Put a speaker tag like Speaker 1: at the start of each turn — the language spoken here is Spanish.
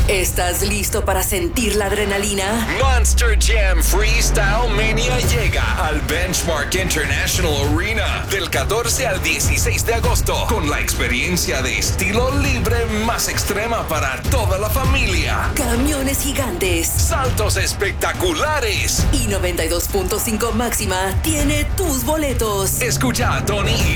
Speaker 1: ¿Estás listo para sentir la adrenalina?
Speaker 2: Monster Jam Freestyle Mania llega al Benchmark International Arena del 14 al 16 de agosto con la experiencia de estilo libre más extrema para toda la familia.
Speaker 1: Camiones gigantes,
Speaker 2: Saltos espectaculares.
Speaker 1: y 92.5 Máxima tiene tus boletos.
Speaker 2: Escucha a Tony y